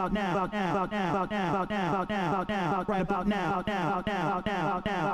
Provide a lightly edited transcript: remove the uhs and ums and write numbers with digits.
about now, about now, about now, about now, about now, about now, right about now, about now, about now, about now.